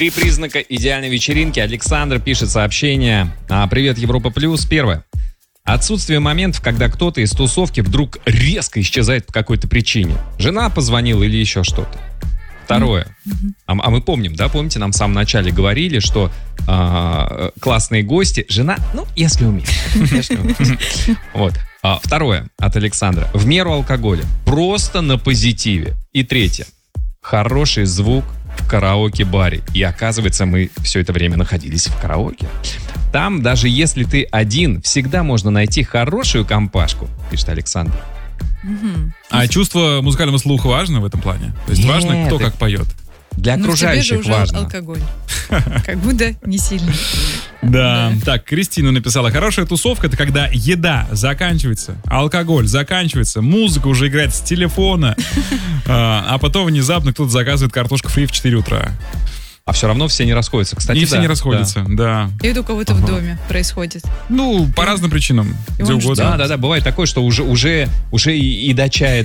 3 признака идеальной вечеринки. Александр пишет сообщение. Привет, Европа Плюс. Первое. Отсутствие моментов, когда кто-то из тусовки вдруг резко исчезает по какой-то причине. Жена позвонила или еще что-то. Второе. А мы помним, да, помните, нам в самом начале говорили, что классные гости, жена, если умеет. Вот. Второе от Александра. В меру алкоголя. Просто на позитиве. И третье. Хороший звук в караоке-баре. И оказывается, мы все это время находились в караоке. Там, даже если ты один, всегда можно найти хорошую компашку, пишет Александр. А чувство музыкального слуха важно в этом плане? То есть важно, кто как поет? Для окружающих важно. Алкоголь. Как будто не сильно. Да. Так, Кристина написала: хорошая тусовка — это когда еда заканчивается, алкоголь заканчивается, музыка уже играет с телефона, а потом внезапно кто-то заказывает картошку фри в 4 утра. А все равно все не расходятся. Кстати, и все не расходятся, да. И это у кого-то в доме происходит. По разным причинам. Где угодно. Да. Бывает такое, что уже и до чая